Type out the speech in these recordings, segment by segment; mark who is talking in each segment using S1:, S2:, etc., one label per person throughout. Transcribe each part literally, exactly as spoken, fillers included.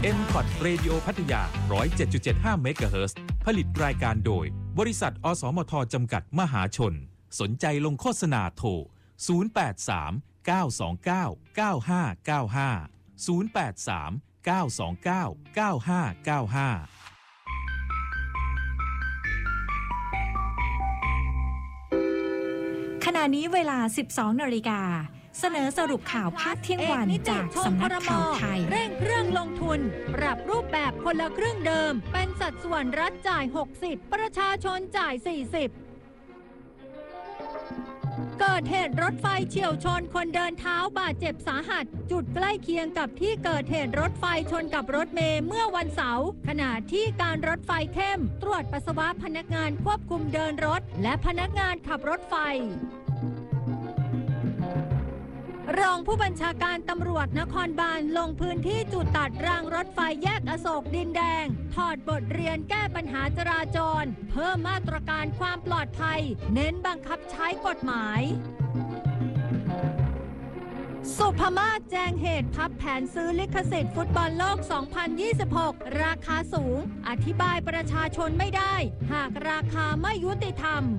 S1: เอ็ม คอท Radio พัทยา หนึ่งร้อยเจ็ดจุดเจ็ดห้า เมกะเฮิรตซ์ ผลิตรายการโดยบริษัทอสมทจำกัดมหาชนสนใจลงโฆษณาโทรศูนย์ แปด สาม เก้า สอง เก้า เก้า ห้า เก้า ห้า ศูนย์ แปด สาม เก้า สอง เก้า เก้า ห้า เก้า ห้า
S2: ขณะนี้เวลา สิบสอง นาฬิกาเสนอสรุปข่าวภาคเที่ยงวันจากสำนักข่าวไทย
S3: เร่งเครื่องลงทุนปรับรูปแบบคนละครึ่งเดิมเป็นสัดส่วนรัฐจ่ายหกสิบประชาชนจ่ายสี่สิบเกิดเหตุรถไฟเฉี่ยวชนคนเดินเท้าบาดเจ็บสาหัสจุดใกล้เคียงกับที่เกิดเหตุรถไฟชนกับรถเมล์เมื่อวันเสาร์ขณะที่การรถไฟเข้มตรวจปัสสาวะพนักงานควบคุมเดินรถและพนักงานขับรถไฟรองผู้บัญชาการตำรวจนครบาลลงพื้นที่จุดตัดรางรถไฟแยกอโศกดินแดงถอดบทเรียนแก้ปัญหาจราจรเพิ่มมาตรการความปลอดภัยเน้นบังคับใช้กฎหมายสุภมาศแจ้งเหตุพับแผนซื้อลิขสิทธิ์ฟุตบอลโลก สองพันยี่สิบหก ราคาสูงอธิบายประชาชนไม่ได้หากราคาไม่ยุติธรรม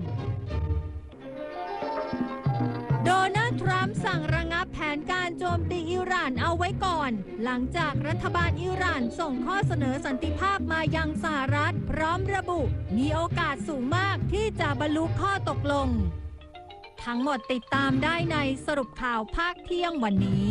S3: โดนัลด์ทรัมป์สั่งระงับแผนการโจมตีอิหร่านเอาไว้ก่อนหลังจากรัฐบาลอิหร่านส่งข้อเสนอสันติภาพมายังสหรัฐพร้อมระบุมีโอกาสสูงมากที่จะบรรลุข้อตกลงทั้งหมดติดตามได้ในสรุปข่าวภาคเที่ยงวันนี้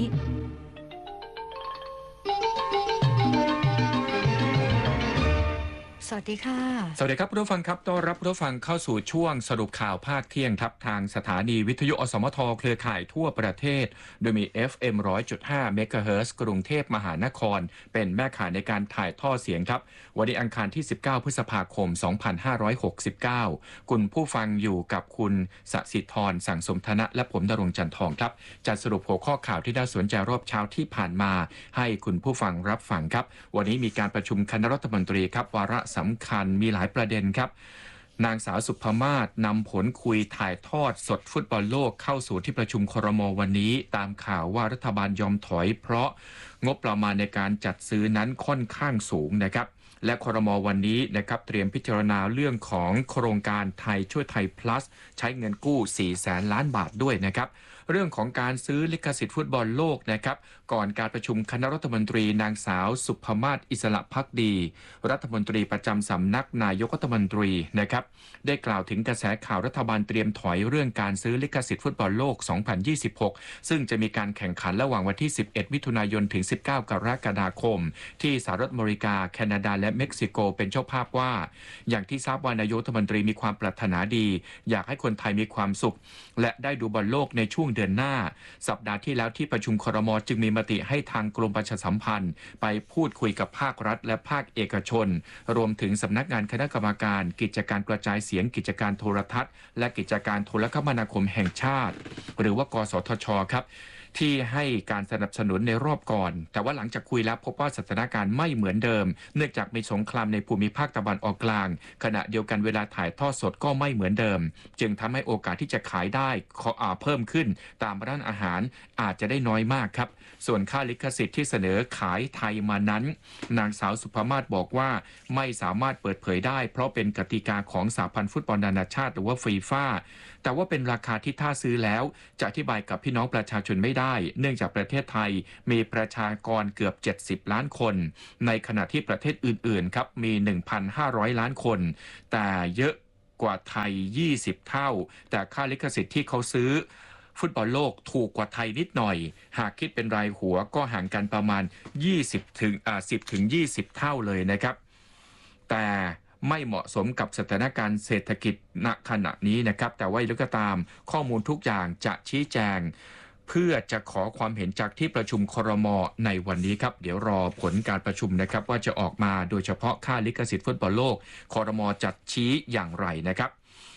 S2: สวัสดีค่ะ
S4: สวัสดีครับผู้ฟังครับต้อนรับผู้ฟังเข้าสู่ช่วงสรุปข่าวภาคเที่ยงครับทางสถานีวิทยุอสมทเครือข่ายทั่วประเทศโดยมี เอฟ เอ็ม หนึ่งร้อยจุดห้า เมกะเฮิรตซ์กรุงเทพมหานครเป็นแม่ข่ายในการถ่ายทอดเสียงครับวันนี้อังคารที่สิบเก้าพฤษภาคมสองพันห้าร้อยหกสิบเก้าคุณผู้ฟังอยู่กับคุณสศิธรสังสมธนะและผมดรงจันทร์ทองครับจะสรุปหัวข้อข่าวที่น่าสนใจรอบเช้าที่ผ่านมาให้คุณผู้ฟังรับฟังครับวันนี้มีการประชุมคณะรัฐมนตรีครับวาระสำคัญมีหลายประเด็นครับนางสาวสุภมาศนำผลคุยถ่ายทอดสดฟุตบอลโลกเข้าสู่ที่ประชุมครม.วันนี้ตามข่าวว่ารัฐบาลยอมถอยเพราะงบประมาณในการจัดซื้อนั้นค่อนข้างสูงนะครับและครม.วันนี้นะครับเตรียมพิจารณาเรื่องของโครงการไทยช่วยไทย plus ใช้เงินกู้สี่แสนล้านบาทด้วยนะครับเรื่องของการซื้อลิขสิทธิ์ฟุตบอลโลกนะครับก่อนการประชุมคณะรัฐมนตรีนางสาวสุภมาศอิสระภักดีรัฐมนตรีประจำสำนักนายกรัฐมนตรีนะครับได้กล่าวถึงกระแสข่าวรัฐบาลเตรียมถอยเรื่องการซื้อลิขสิทธิ์ฟุตบอลโลกสองพันยี่สิบหกซึ่งจะมีการแข่งขันระหว่างวันที่สิบเอ็ดมิถุนายนถึงสิบเก้ากรกฎาคมที่สหรัฐอเมริกาแคนาดาและเม็กซิโกเป็นเจ้าภาพว่าอย่างที่ทราบว่านายกรัฐมนตรีมีความปรารถนาดีอยากให้คนไทยมีความสุขและได้ดูบอลโลกในช่วงเดือนหน้าสัปดาห์ที่แล้วที่ประชุมครม.จึงมีมติให้ทางกรมประชาสัมพันธ์ไปพูดคุยกับภาครัฐและภาคเอกชนรวมถึงสำนักงานคณะกรรมการกิจการกระจายเสียงกิจการโทรทัศน์และกิจการโทรคมนาคมแห่งชาติหรือว่ากสทช.ครับที่ให้การสนับสนุนในรอบก่อนแต่ว่าหลังจากคุยแล้วพบว่าสถานการณ์ไม่เหมือนเดิมเนื่องจากมีสงครามในภูมิภาคตะวันออกกลางขณะเดียวกันเวลาถ่ายทอดสดก็ไม่เหมือนเดิมจึงทำให้โอกาสที่จะขายได้เพิ่มขึ้นตามร้านอาหารอาจจะได้น้อยมากครับส่วนค่าลิขสิทธิ์ที่เสนอขายไทยมานั้นนางสาวสุภมาศบอกว่าไม่สามารถเปิดเผยได้เพราะเป็นกติกาของสหพันธ์ฟุตบอลนานาชาติหรือว่าฟีฟ่าแต่ว่าเป็นราคาที่ถ้าซื้อแล้วจะอธิบายกับพี่น้องประชาชนไม่ได้เนื่องจากประเทศไทยมีประชากรเกือบเจ็ดสิบล้านคนในขณะที่ประเทศอื่นๆครับมี หนึ่งพันห้าร้อย ล้านคนแต่เยอะกว่าไทยยี่สิบเท่าแต่ค่าลิขสิทธิ์ที่เขาซื้อฟุตบอลโลกถูกกว่าไทยนิดหน่อยหากคิดเป็นรายหัวก็ห่างกันประมาณยี่สิบถึงอ่าสิบถึงยี่สิบเท่าเลยนะครับแต่ไม่เหมาะสมกับสถานการณ์เศรษฐกิจณขณะนี้นะครับแต่ว่าอย่างไรก็ตามข้อมูลทุกอย่างจะชี้แจงเพื่อจะขอความเห็นจากที่ประชุมครม.ในวันนี้ครับเดี๋ยวรอผลการประชุมนะครับว่าจะออกมาโดยเฉพาะค่าลิขสิทธิ์ฟุตบอลโลกครม.จัดชี้อย่างไรนะครับ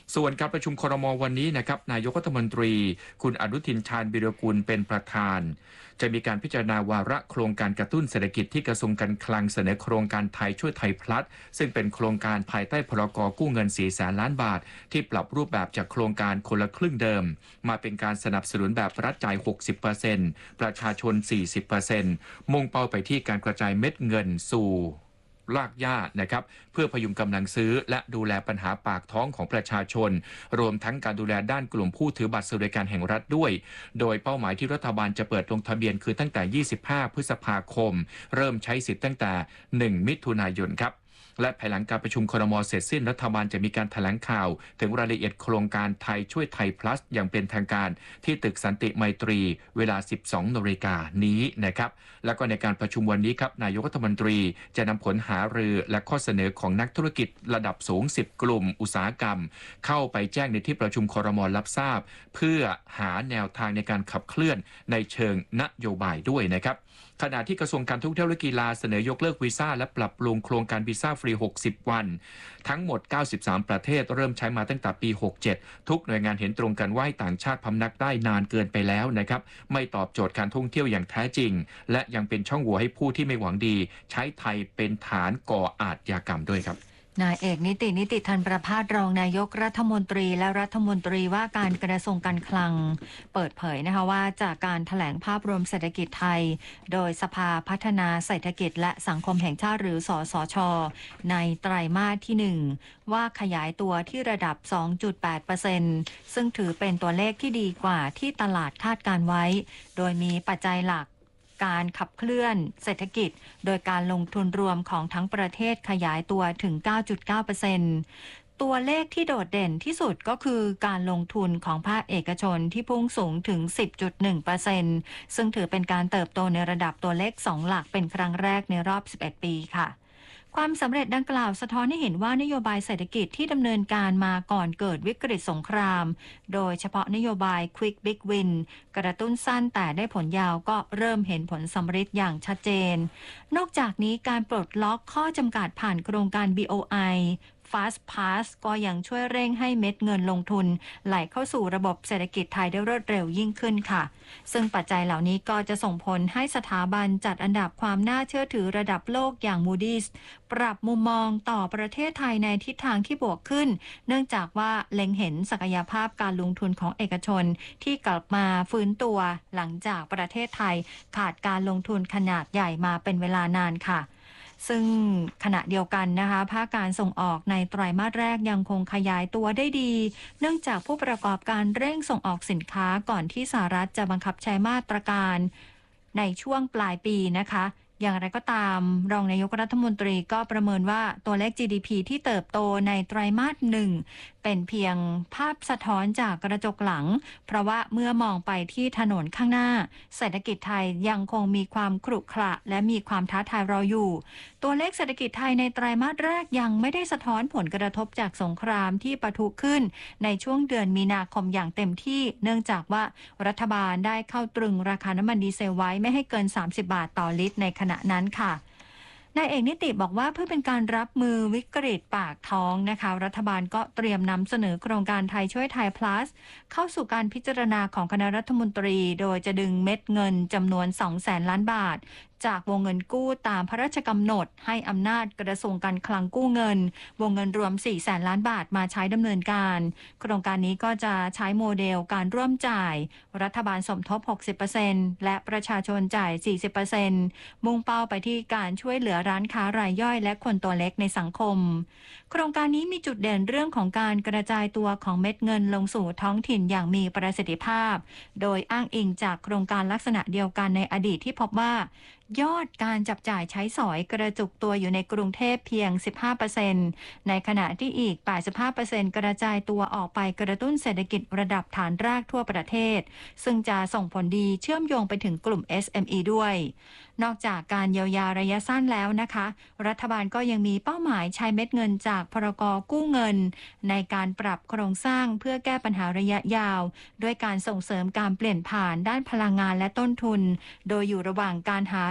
S4: ส่วนการประชุมครม.วันนี้นะครับนายกรัฐมนตรีคุณอนุทินชาญวิรากูลเป็นประธานจะมีการพิจารณาวาระโครงการกระตุ้นเศรษฐกิจที่กระทรวงการคลังเสนอโครงการไทยช่วยไทยพลัสซึ่งเป็นโครงการภายใต้พรก.กู้เงินสี่แสนล้านบาทที่ปรับรูปแบบจากโครงการคนละครึ่งเดิมมาเป็นการสนับสนุนแบบรัฐจ่าย หกสิบเปอร์เซ็นต์ ประชาชน สี่สิบเปอร์เซ็นต์ มุ่งเป้าไปที่การกระจายเม็ดเงินสู่รากหญ้านะครับเพื่อพยุงกำลังซื้อและดูแลปัญหาปากท้องของประชาชนรวมทั้งการดูแลด้านกลุ่มผู้ถือบัตรสวัสดิการแห่งรัฐด้วยโดยเป้าหมายที่รัฐบาลจะเปิดลงทะเบียนคือตั้งแต่ยี่สิบห้าพฤษภาคมเริ่มใช้สิทธิ์ตั้งแต่หนึ่งมิถุนายนครับและภายหลังการประชุมครม.เสร็จสิ้นรัฐบาลจะมีการแถลงข่าวถึงรายละเอียดโครงการไทยช่วยไทย plus อย่างเป็นทางการที่ตึกสันติไมตรีเวลา สิบสองนาฬิกานี้นะครับแล้วก็ในการประชุมวันนี้ครับนายกรัฐมนตรีจะนำผลหารือและข้อเสนอของนักธุรกิจระดับสูงสิบกลุ่มอุตสาหกรรมเข้าไปแจ้งในที่ประชุมครม.รับทราบเพื่อหาแนวทางในการขับเคลื่อนในเชิงนโยบายด้วยนะครับขณะที่กระทรวงการท่องเที่ยวและกีฬาเสนอยกเลิกวีซ่าและปรับปรุงโครงการวีซ่าฟรีหกสิบวันทั้งหมดเก้าสิบสามประเทศเริ่มใช้มาตั้งแต่ปีหกสิบเจ็ดทุกหน่วยงานเห็นตรงกันว่าต่างชาติพำนักได้นานเกินไปแล้วนะครับไม่ตอบโจทย์การท่องเที่ยวอย่างแท้จริงและยังเป็นช่องโหว่ให้ผู้ที่ไม่หวังดีใช้ไทยเป็นฐานก่ออาชญากรรมด้วยครับ
S3: นายเอกนิตินิติธันประภาสรองนายกรัฐมนตรีและรัฐมนตรีว่าการกระทรวงการคลังเปิดเผยนะคะว่าจากการแถลงภาพรวมเศรษฐกิจไทยโดยสภาพัฒนาเศรษฐกิจและสังคมแห่งชาติหรือสสช.ในไตรมาสที่หนึ่งว่าขยายตัวที่ระดับ สองจุดแปดเปอร์เซ็นต์ ซึ่งถือเป็นตัวเลขที่ดีกว่าที่ตลาดคาดการไว้โดยมีปัจจัยหลักการขับเคลื่อนเศรษฐกิจโดยการลงทุนรวมของทั้งประเทศขยายตัวถึง เก้าจุดเก้าเปอร์เซ็นต์ ตัวเลขที่โดดเด่นที่สุดก็คือการลงทุนของภาคเอกชนที่พุ่งสูงถึง สิบจุดหนึ่งเปอร์เซ็นต์ ซึ่งถือเป็นการเติบโตในระดับตัวเลขสองหลักเป็นครั้งแรกในรอบสิบเอ็ดปีค่ะความสำเร็จดังกล่าวสะท้อนให้เห็นว่านโยบายเศรษฐกิจที่ดำเนินการมาก่อนเกิดวิกฤตสงครามโดยเฉพาะนโยบาย Quick Big Win กระตุ้นสั้นแต่ได้ผลยาวก็เริ่มเห็นผลสำเร็จอย่างชัดเจนนอกจากนี้การปลดล็อกข้อจำกัดผ่านโครงการ บี โอ ไอFast Pass ก็ยังช่วยเร่งให้เม็ดเงินลงทุนไหลเข้าสู่ระบบเศรษฐกิจไทยได้รวดเร็วยิ่งขึ้นค่ะซึ่งปัจจัยเหล่านี้ก็จะส่งผลให้สถาบันจัดอันดับความน่าเชื่อถือระดับโลกอย่าง Moody's ปรับมุมมองต่อประเทศไทยในทิศทางที่บวกขึ้นเนื่องจากว่าเล็งเห็นศักยภาพการลงทุนของเอกชนที่กลับมาฟื้นตัวหลังจากประเทศไทยขาดการลงทุนขนาดใหญ่มาเป็นเวลานานค่ะซึ่งขณะเดียวกันนะคะภาคการส่งออกในไตรมาสแรกยังคงขยายตัวได้ดีเนื่องจากผู้ประกอบการเร่งส่งออกสินค้าก่อนที่สหรัฐจะบังคับใช้มาตรการในช่วงปลายปีนะคะอย่างไรก็ตามรองนายกรัฐมนตรีก็ประเมินว่าตัวเลข จี ดี พี ที่เติบโตในไตรมาสหนึ่งเป็นเพียงภาพสะท้อนจากกระจกหลังเพราะว่าเมื่อมองไปที่ถนนข้างหน้าเศรษฐกิจไทยยังคงมีความขรุขระและมีความท้าทายรออยู่ตัวเลขเศรษฐกิจไทยในไตรมาสแรกยังไม่ได้สะท้อนผลกระทบจากสงครามที่ปะทุขึ้นในช่วงเดือนมีนาคมอย่างเต็มที่เนื่องจากว่ารัฐบาลได้เข้าตรึงราคาน้ำมันดีเซลไว้ไม่ให้เกินสามสิบบาทต่อลิตรในขณะนั้นค่ะนายเอกนิติบอกว่าเพื่อเป็นการรับมือวิกฤตปากท้องนะคะรัฐบาลก็เตรียมนำเสนอโครงการไทยช่วยไทย plus เข้าสู่การพิจารณาของคณะรัฐมนตรีโดยจะดึงเม็ดเงินจำนวน สองแสนล้านบาทจากวงเงินกู้ตามพระราชกำหนดให้อำนาจกระทรวงการคลังกู้เงินวงเงินรวม สี่แสนล้านบาทมาใช้ดำเนินการโครงการนี้ก็จะใช้โมเดลการร่วมจ่ายรัฐบาลสมทบ หกสิบเปอร์เซ็นต์ และประชาชนจ่าย สี่สิบเปอร์เซ็นต์ มุ่งเป้าไปที่การช่วยเหลือร้านค้ารายย่อยและคนตัวเล็กในสังคมโครงการนี้มีจุดเด่นเรื่องของการกระจายตัวของเม็ดเงินลงสู่ท้องถิ่นอย่างมีประสิทธิภาพโดยอ้างอิงจากโครงการลักษณะเดียวกันในอดีตที่พบว่ายอดการจับจ่ายใช้สอยกระจุกตัวอยู่ในกรุงเทพเพียง สิบห้าเปอร์เซ็นต์ ในขณะที่อีก แปดสิบห้าเปอร์เซ็นต์ กระจายตัวออกไปกระตุ้นเศรษฐกิจระดับฐานรากทั่วประเทศซึ่งจะส่งผลดีเชื่อมโยงไปถึงกลุ่ม เอส เอ็ม อี ด้วยนอกจากการเยียวยาระยะสั้นแล้วนะคะรัฐบาลก็ยังมีเป้าหมายใช้เม็ดเงินจากพรก.กู้เงินในการปรับโครงสร้างเพื่อแก้ปัญหาระยะยาวด้วยการส่งเสริมการเปลี่ยนผ่านด้านพลังงานและต้นทุนโดยอยู่ระหว่างการหา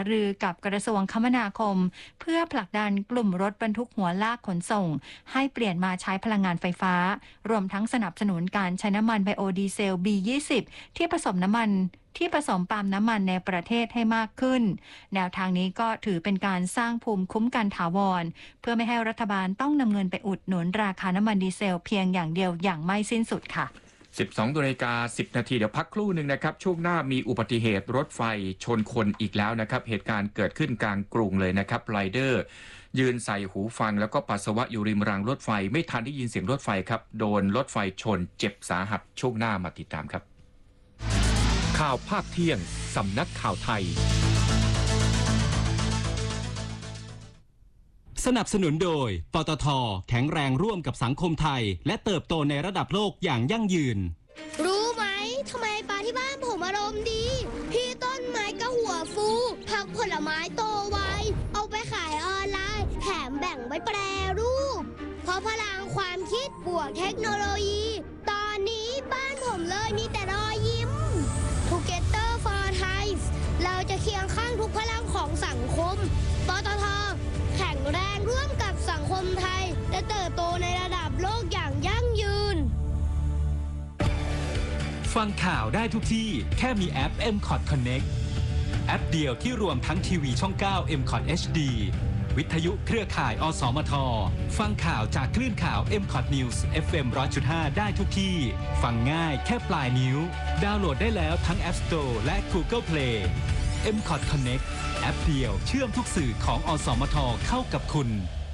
S3: รือกับกระทรวงคมนาคมเพื่อผลักดันกลุ่มรถบรรทุกหัวลากขนส่งให้เปลี่ยนมาใช้พลังงานไฟฟ้ารวมทั้งสนับสนุนการใช้น้ำมันไบโอดีเซล บี ยี่สิบ ที่ผสมน้ำมันที่ผสมปาล์มน้ำมันในประเทศให้มากขึ้นแนวทางนี้ก็ถือเป็นการสร้างภูมิคุ้มกันถาวรเพื่อไม่ให้รัฐบาลต้องนำเงินไปอุดหนุนราคาน้ำมันดีเซลเพียงอย่างเดียวอย่างไม่สิ้นสุดค่ะ
S4: สิบสองนาฬิกาสิบนาทีเดี๋ยวพักครู่หนึ่งนะครับช่วงหน้ามีอุบัติเหตุรถไฟชนคนอีกแล้วนะครับเหตุการณ์เกิดขึ้นกลางกรุงเลยนะครับไรเดอร์ยืนใส่หูฟังแล้วก็ปัสสาวะอยู่ริมรางรถไฟไม่ทันได้ยินเสียงรถไฟครับโดนรถไฟชนเจ็บสาหัสช่วงหน้ามาติดตามครับข่าวภาคเที่ยงสำนักข่าวไทย
S5: สนับสนุนโดยปตท.แข็งแรงร่วมกับสังคมไทยและเติบโตในระดับโลกอย่างยั่งยืน
S6: รู้ไหมทำไมปลาที่บ้านผมอารมณ์ดีพี่ต้นไม้ก็หัวฟูผักผลไม้โตไวเอาไปขายออนไลน์แถมแบ่งไว้แปรรูปเพราะพลังความคิดบวกเทคโนโลยีตอนนี้บ้านผมเลยมีแต่รอยยิ้ม Together for Thai เราจะเคียงข้างทุกพลังของสังคมปตท.แข็งแรงร่วมกับสังคมไทยและเติบโตในระดับโลกอย่างยั่งยืน
S5: ฟังข่าวได้ทุกที่แค่มีแอป เอ็ม คอท Connect แอปเดียวที่รวมทั้งทีวีช่อง เก้า เอ็ม คอท เอช ดี วิทยุเครือข่ายอสมทฟังข่าวจากคลื่นข่าว เอ็ม คอท News เอฟ เอ็ม หนึ่งร้อยจุดห้า ได้ทุกที่ฟังง่ายแค่ปลายนิ้วดาวน์โหลดได้แล้วทั้ง App Store และ Google Play เอ็ม คอท Connect แอปเดียวเชื่อมทุกสื่อของอสมทเข้ากับคุณ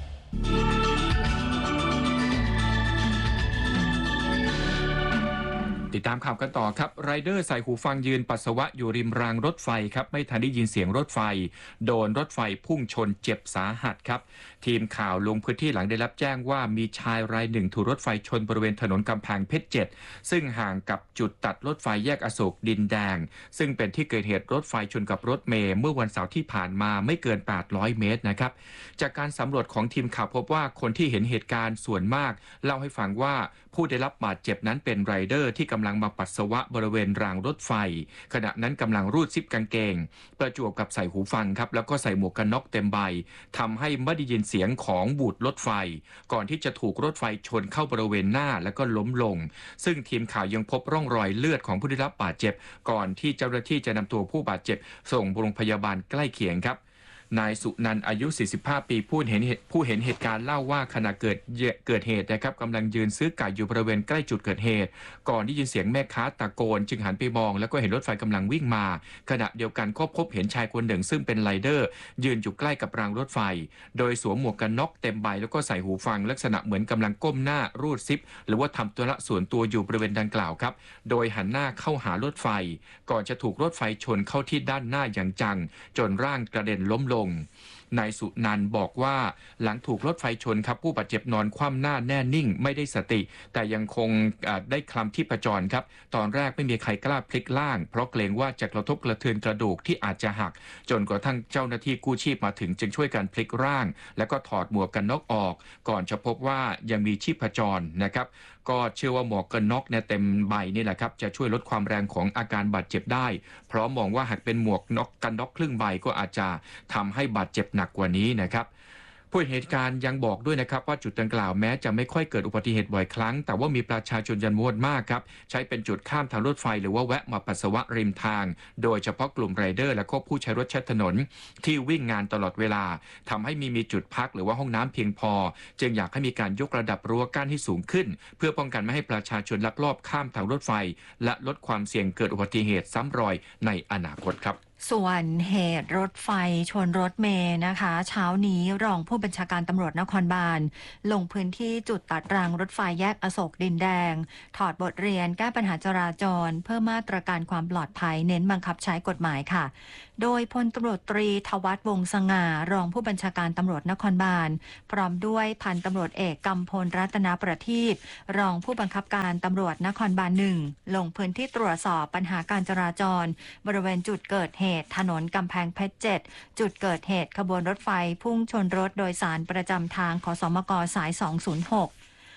S4: ติดตามข่าวกันต่อครับไรเดอร์ใส่หูฟังยืนปัสสาวะอยู่ริมรางรถไฟครับไม่ทันได้ยินเสียงรถไฟโดนรถไฟพุ่งชนเจ็บสาหัสครับทีมข่าวลงพื้นที่หลังได้รับแจ้งว่ามีชายรายหนึ่งถูกรถไฟชนบริเวณถนนกำแพงเพชรเจ็ดซึ่งห่างกับจุดตัดรถไฟแยกอโศกดินแดงซึ่งเป็นที่เกิดเหตุรถไฟชนกับรถเมล์เมื่อวันเสาร์ที่ผ่านมาไม่เกินแปดร้อยเมตรนะครับจากการสำรวจของทีมข่าวพบว่าคนที่เห็นเหตุการณ์ส่วนมากเล่าให้ฟังว่าผู้ได้รับบาดเจ็บนั้นเป็นไรเดอร์ที่กำลังมาปัสสาวะบริเวณรางรถไฟขณะนั้นกำลังรูดซิปกางเกงประจวบกับใส่หูฟังครับแล้วก็ใส่หมวกกันน็อกเต็มใบทำให้ไม่ได้ยินเสียงของบูดรถไฟก่อนที่จะถูกรถไฟชนเข้าบริเวณหน้าแล้วก็ล้มลงซึ่งทีมข่าวยังพบร่องรอยเลือดของผู้ได้รับบาดเจ็บก่อนที่เจ้าหน้าที่จะนำตัวผู้บาดเจ็บส่งโรงพยาบาลใกล้เคียงครับนายสุนันท์อายุสี่สิบห้าปีผู้เห็นผู้เห็นเหตุการณ์เล่าว่าขณะเกิดเกิดเหตุนะครับกำลังยืนซื้อไก่อยู่บริเวณใกล้จุดเกิดเหตุก่อนได้ยินเสียงแม่ค้าตะโกนจึงหันไปมองแล้วก็เห็นรถไฟกำลังวิ่งมาขณะเดียวกันก็พบเห็นชายคนหนึ่งซึ่งเป็นไรเดอร์ยืนอยู่ใกล้กับรางรถไฟโดยสวมหมวกกันน็อกเต็มใบแล้วก็ใส่หูฟังลักษณะเหมือนกำลังก้มหน้ารูดซิปหรือว่าทำธุระส่วนตัวอยู่บริเวณดังกล่าวครับโดยหันหน้าเข้าหารถไฟก่อนจะถูกรถไฟชนเข้าที่ด้านหน้าอย่างจังจนร่างกระเด็นล้มลงนายสุนันท์บอกว่าหลังถูกรถไฟชนครับผู้บาดเจ็บนอนคว่ำหน้าแน่นิ่งไม่ได้สติแต่ยังคงได้คลำที่ประจรครับตอนแรกไม่มีใครกล้าพลิกล่างเพราะเกรงว่าจะกระทบกระเทือนกระดูกที่อาจจะหักจนกระทั่งเจ้าหน้าที่กู้ชีพมาถึงจึงช่วยกันพลิกร่างแล้วก็ถอดหมวกกันน็อกออกก่อนจะพบว่ายังมีชีพจรนะครับก็เชื่อว่าหมวกกันน็อกเนี่ยเต็มใบนี่แหละครับจะช่วยลดความแรงของอาการบาดเจ็บได้เพราะมองว่าหากเป็นหมวกน็อกกันน็อกครึ่งใบก็อาจจะทำให้บาดเจ็บหนักกว่านี้นะครับผู้เห็นเหตุการณ์ยังบอกด้วยนะครับว่าจุดดังกล่าวแม้จะไม่ค่อยเกิดอุบัติเหตุบ่อยครั้งแต่ว่ามีประชาชนจำนวนมากครับใช้เป็นจุดข้ามทางรถไฟหรือว่าแวะมาปัสสาวะริมทางโดยเฉพาะกลุ่มไรเดอร์และก็ผู้ใช้รถใช้ถนนที่วิ่งงานตลอดเวลาทำให้มีมีจุดพักหรือว่าห้องน้ำเพียงพอจึงอยากให้มีการยกระดับรั้วกั้นให้สูงขึ้นเพื่อป้องกันไม่ให้ประชาชนลักลอบข้ามทางรถไฟและลดความเสี่ยงเกิดอุบัติเหตุซ้ำรอยในอนาคตครับ
S3: ส่วนเหตุรถไฟชนรถเมล์นะคะเช้านี้รองผู้บัญชาการตำรวจนครบาลลงพื้นที่จุดตัดรางรถไฟแยกอโศกดินแดงถอดบทเรียนแก้ปัญหาจราจรเพิ่มมาตรการความปลอดภัยเน้นบังคับใช้กฎหมายค่ะโดยพลตำรวจตรีทวัฒน์วงศ์สง่ารองผู้บัญชาการตำรวจนครบาลพร้อมด้วยพันตำรวจเอกกำพลรัตนประทีปรองผู้บังคับการตำรวจนครบาลหนึ่งลงพื้นที่ตรวจสอบปัญหาการจราจรบริเวณจุดเกิดเหตุถนนกำแพงเพชรเจ็ดจุดเกิดเหตุขบวนรถไฟพุ่งชนรถโดยสารประจำทางขสมกสายสองศูนย์หก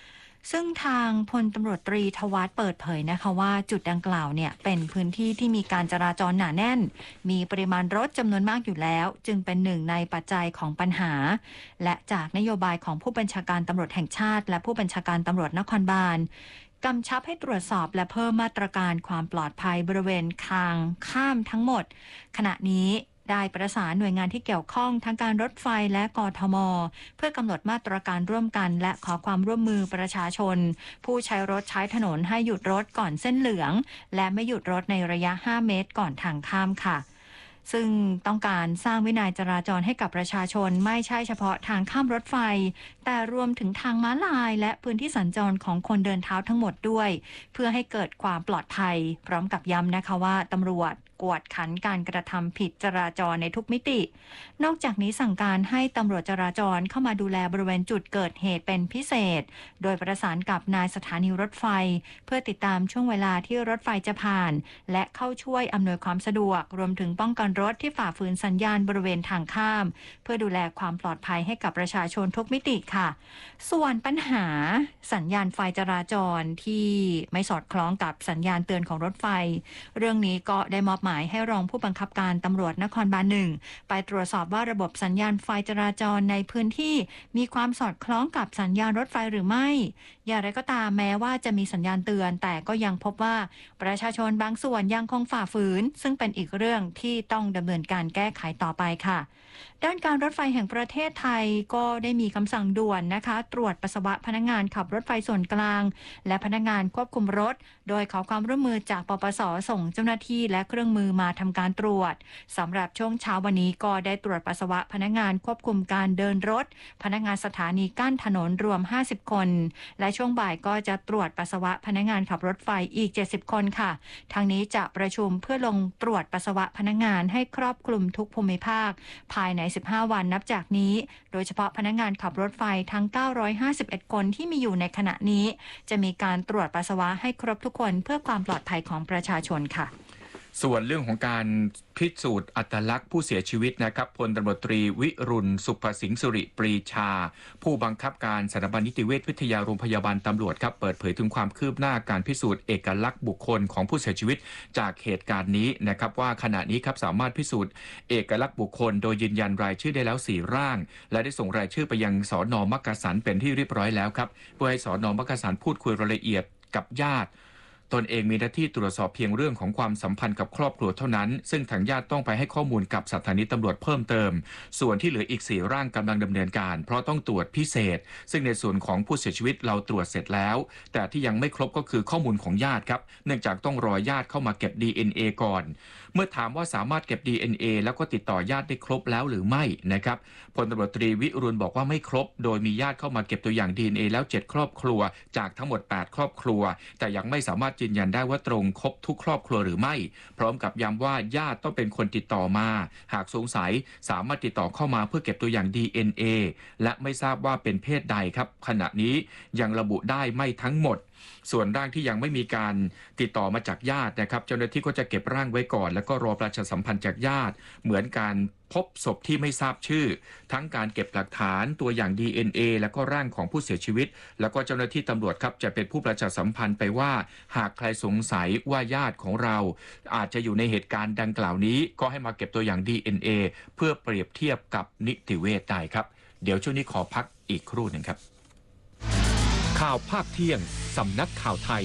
S7: ซึ่งทางพลตำรวจตรีทวัฒน์เปิดเผยนะคะว่าจุดดังกล่าวเนี่ยเป็นพื้นที่ที่มีการจราจรหนาแน่นมีปริมาณรถจำนวนมากอยู่แล้วจึงเป็นหนึ่งในปัจจัยของปัญหาและจากนโยบายของผู้บัญชาการตำรวจแห่งชาติและผู้บัญชาการตำรวจนครบาลกำชับให้ตรวจสอบและเพิ่มมาตรการความปลอดภัยบริเวณทางข้ามทั้งหมดขณะนี้ได้ประสานหน่วยงานที่เกี่ยวข้องทั้งการรถไฟและกทม.เพื่อกำหนดมาตรการร่วมกันและขอความร่วมมือประชาชนผู้ใช้รถใช้ถนนให้หยุดรถก่อนเส้นเหลืองและไม่หยุดรถในระยะห้าเมตรก่อนทางข้ามค่ะซึ่งต้องการสร้างวินัยจราจรให้กับประชาชนไม่ใช่เฉพาะทางข้ามรถไฟแต่รวมถึงทางม้าลายและพื้นที่สัญจรของคนเดินเท้าทั้งหมดด้วยเพื่อให้เกิดความปลอดภัยพร้อมกับย้ำนะคะว่าตำรวจกวดขันการกระทำผิดจราจรในทุกมิตินอกจากนี้สั่งการให้ตำรวจจราจรเข้ามาดูแลบริเวณจุดเกิดเหตุเป็นพิเศษโดยประสานกับนายสถานีรถไฟเพื่อติดตามช่วงเวลาที่รถไฟจะผ่านและเข้าช่วยอำนวยความสะดวกรวมถึงป้องกันรถที่ฝ่าฝืนสัญญาณบริเวณทางข้ามเพื่อดูแลความปลอดภัยให้กับประชาชนทุกมิติค่ะส่วนปัญหาสัญญาณไฟจราจรที่ไม่สอดคล้องกับสัญญาณเตือนของรถไฟเรื่องนี้ก็ได้มอบหมายให้รองผู้บังคับการตำรวจนครบาลหนึ่งไปตรวจสอบว่าระบบสัญญาณไฟจราจรในพื้นที่มีความสอดคล้องกับสัญญาณรถไฟหรือไม่อย่างไรก็ตามแม้ว่าจะมีสัญญาณเตือนแต่ก็ยังพบว่าประชาชนบางส่วนยังคงฝ่าฝืนซึ่งเป็นอีกเรื่องที่ต้องดำเนินการแก้ไขต่อไปค่ะด้านการรถไฟแห่งประเทศไทยก็ได้มีคำสั่งด่วนนะคะตรวจปัสสาวะพนักงานขับรถไฟส่วนกลางและพนักงานควบคุมรถโดยขอความร่วมมือจากปปส.ส่งเจ้าหน้าที่และเครื่องมือมาทำการตรวจสำหรับช่วงเช้าวันนี้ก็ได้ตรวจปัสสาวะพนักงานควบคุมการเดินรถพนักงานสถานีกั้นถนนรวมห้าสิบคนและช่วงบ่ายก็จะตรวจปัสสาวะพนักงานขับรถไฟอีกเจ็ดสิบคนค่ะทางนี้จะประชุมเพื่อลงตรวจปัสสาวะพนักงานให้ครอบคลุมทุกภูมิภาคภายในสิบห้าวันนับจากนี้โดยเฉพาะพนักงานขับรถไฟทั้งเก้าร้อยห้าสิบเอ็ดคนที่มีอยู่ในขณะนี้จะมีการตรวจปัสสาวะให้ครบทุกคนเพื่อความปลอดภัยของประชาชนค่ะ
S4: ส่วนเรื่องของการพิสูจน์อัตลักษณ์ผู้เสียชีวิตนะครับพลตำรวจตรีวิรุณสุภสิงห์สุริปรีชาผู้บังคับการสถาบันนิติเวชวิทยาโรงพยาบาลตำรวจครับเปิดเผยถึงความคืบหน้าการพิสูจน์เอกลักษณ์บุคคลของผู้เสียชีวิตจากเหตุการณ์นี้นะครับว่าขณะนี้ครับสามารถพิสูจน์เอกลักษณ์บุคคลโดยยืนยันรายชื่อได้แล้วสี่ร่างและได้ส่งรายชื่อไปยังสน.มักกะสันเป็นที่เรียบร้อยแล้วครับเพื่อให้สน.มักกะสันพูดคุยรายละเอียดกับญาติตนเองมีหน้าที่ตรวจสอบเพียงเรื่องของความสัมพันธ์กับครอบครัวเท่านั้นซึ่งทางญาติต้องไปให้ข้อมูลกับสถานีตำรวจเพิ่มเติมส่วนที่เหลืออีกสี่ร่างกำลังดำเนินการเพราะต้องตรวจพิเศษซึ่งในส่วนของผู้เสียชีวิตเราตรวจเสร็จแล้วแต่ที่ยังไม่ครบก็คือข้อมูลของญาติครับเนื่องจากต้องรอญาติเข้ามาเก็บ ดี เอ็น เอ ก่อนเมื่อถามว่าสามารถเก็บ ดี เอ็น เอ แล้วก็ติดต่อญาติได้ครบแล้วหรือไม่นะครับพลตำรวจตรีวิรุณบอกว่าไม่ครบโดยมีญาติเข้ามาเก็บตัวอย่าง ดี เอ็น เอ แล้วเจ็ดครอบครัวจากทั้งหมดแปดครอบครัวแต่ยังไม่สามารถยืนยันได้ว่าตรงครบทุกครอบครัวหรือไม่พร้อมกับย้ำว่าญาติต้องเป็นคนติดต่อมาหากสงสัยสามารถติดต่อเข้ามาเพื่อเก็บตัวอย่าง ดี เอ็น เอ และไม่ทราบว่าเป็นเพศใดครับขณะนี้ยังระบุได้ไม่ทั้งหมดส่วนร่างที่ยังไม่มีการติดต่อมาจากญาตินะครับเจ้าหน้าที่ก็จะเก็บร่างไว้ก่อนแล้วก็รอประชาสัมพันธ์จากญาติเหมือนการพบศพที่ไม่ทราบชื่อทั้งการเก็บหลักฐานตัวอย่าง ดี เอ็น เอ แล้วก็ร่างของผู้เสียชีวิตแล้วก็เจ้าหน้าที่ตำรวจครับจะเป็นผู้ประชาสัมพันธ์ไปว่าหากใครสงสัยว่าญาติของเราอาจจะอยู่ในเหตุการณ์ดังกล่าวนี้ก็ให้มาเก็บตัวอย่าง ดี เอ็น เอ เพื่อเปรียบเทียบกับนิติเวชได้ครับเดี๋ยวช่วงนี้ขอพักอีกครู่หนึ่งครับข่าวภาคเที่ยงสำนักข่าวไทย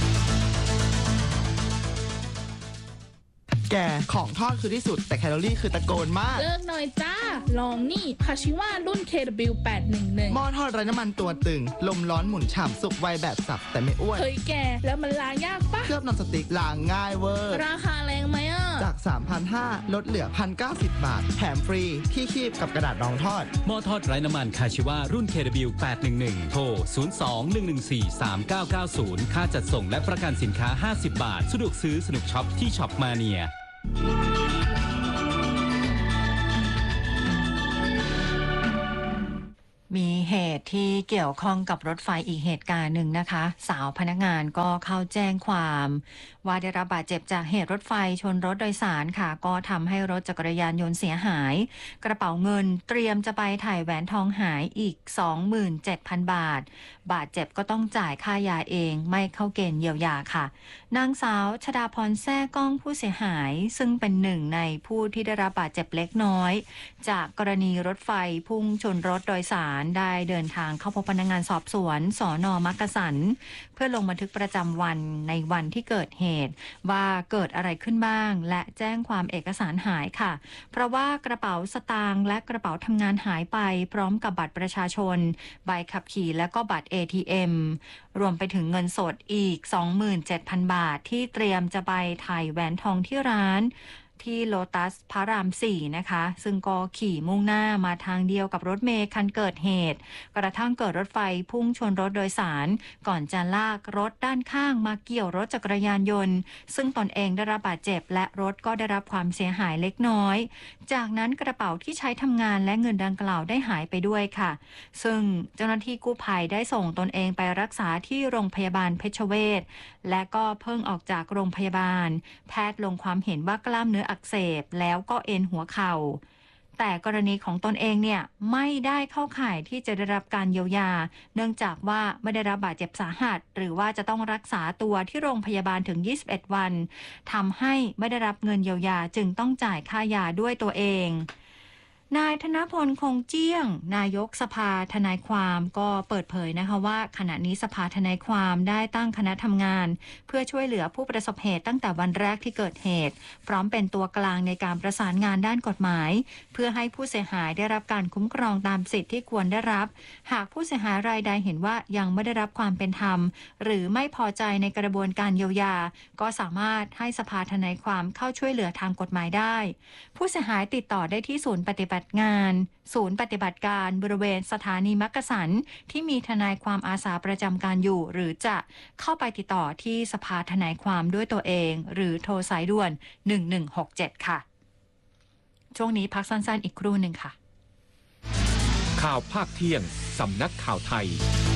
S8: แกของทอดคือที่สุดแต่แคลอรี่คือตะโกนมาก
S9: เลิกหน่อยจ้าลองนี่คาชิว่ารุ่น เค ดับเบิลยู แปดหนึ่งหนึ่ง
S8: หม้อทอดไร้น้ำมันตัวตึงลมร้อนหมุนฉ่ำสุกไวแบบสับแต่ไม่อ้วน
S9: เฮ้ยแกแล้วมันล้างยากปะ
S8: เคลือบนอนสติ๊กล้างง่ายเวอร์
S9: ราคาแรงไหมอ่ะ
S8: จาก สามพันห้าร้อย ลดเหลือ หนึ่งพันเก้าสิบ บาทแถมฟรีที่คีบกับกระดาษรองทอด
S5: หม้อทอดไร้น้ำมันคาชิว่ารุ่น เค ดับเบิลยู แปดหนึ่งหนึ่ง โทร ศูนย์ สอง หนึ่ง หนึ่ง สี่ สาม เก้า เก้า ศูนย์ ค่าจัดส่งและประกันสินค้าห้าสิบบาทสะดวกซื้อสนุกช็อปที่ช็อปมาเนีย
S7: มีเหตุที่เกี่ยวข้องกับรถไฟอีกเหตุการณ์หนึ่งนะคะสาวพนักงานก็เข้าแจ้งความว่าได้รับบาดเจ็บจากเหตุรถไฟชนรถโดยสารค่ะก็ทำให้รถจักรยานยนต์เสียหายกระเป๋าเงินเตรียมจะไปถ่ายแหวนทองหายอีก สองหมื่นเจ็ดพัน บาทบาดเจ็บก็ต้องจ่ายค่ายาเองไม่เข้าเกณฑ์เยียวยาค่ะนางสาวชฎาพรแซ่ก้องผู้เสียหายซึ่งเป็นหนึ่งในผู้ที่ได้รับบาดเจ็บเล็กน้อยจากกรณีรถไฟพุ่งชนรถโดยสารได้เดินทางเข้าพบพนักงานสอบสวนสน.มักกะสันเพื่อลงบันทึกประจำวันในวันที่เกิดเหตุว่าเกิดอะไรขึ้นบ้างและแจ้งความเอกสารหายค่ะเพราะว่ากระเป๋าสตางค์และกระเป๋าทำงานหายไปพร้อมกับบัตรประชาชนใบขับขี่และก็บัตร เอ ที เอ็ม รวมไปถึงเงินสดอีก สองหมื่นเจ็ดพัน บาทที่เตรียมจะไปถ่ายแหวนทองที่ร้านที่โลตัสพระรามสี่นะคะซึ่งก็ขี่มุ่งหน้ามาทางเดียวกับรถเมล์คันเกิดเหตุกระทั่งเกิดรถไฟพุ่งชนรถโดยสารก่อนจะลากรถด้านข้างมาเกี่ยวรถจักรยานยนต์ซึ่งตนเองได้รับบาดเจ็บและรถก็ได้รับความเสียหายเล็กน้อยจากนั้นกระเป๋าที่ใช้ทำงานและเงินดังกล่าวได้หายไปด้วยค่ะซึ่งเจ้าหน้าที่กู้ภัยได้ส่งตนเองไปรักษาที่โรงพยาบาลเพชรเวชและก็เพิ่งออกจากโรงพยาบาลแพทย์ลงความเห็นว่ากล้ามเนื้ออักเสบแล้วก็เอ็นหัวเข่าแต่กรณีของตนเองเนี่ยไม่ได้เข้าข่ายที่จะได้รับการเยียวยาเนื่องจากว่าไม่ได้รับบาดเจ็บสาหัสหรือว่าจะต้องรักษาตัวที่โรงพยาบาลถึงยี่สิบเอ็ดวันทำให้ไม่ได้รับเงินเยียวยาจึงต้องจ่ายค่ายาด้วยตัวเองนายธนพลคงเจี้ยงนายกสภาทนายความก็เปิดเผยนะคะว่าขณะนี้สภาทนายความได้ตั้งคณะทำงานเพื่อช่วยเหลือผู้ประสบเหตุตั้งแต่วันแรกที่เกิดเหตุพร้อมเป็นตัวกลางในการประสานงานด้านกฎหมายเพื่อให้ผู้เสียหายได้รับการคุ้มครองตามสิทธิที่ควรได้รับหากผู้เสียหายรายใดเห็นว่ายังไม่ได้รับความเป็นธรรมหรือไม่พอใจในกระบวนการเยียวยาก็สามารถให้สภาทนายความเข้าช่วยเหลือทางกฎหมายได้ผู้เสียหายติดต่อได้ที่ศูนย์ปฏิบัติงานศูนย์ปฏิบัติการบริเวณสถานีมักกะสันที่มีทนายความอาสาประจำการอยู่หรือจะเข้าไปติดต่อที่สภาทนายความด้วยตัวเองหรือโทรสายด่วนหนึ่งหนึ่งหกเจ็ดค่ะช่วงนี้พักสั้นๆอีกครู่หนึ่งค่ะ
S4: ข่าวภาคเที่ยงสำนักข่าวไทย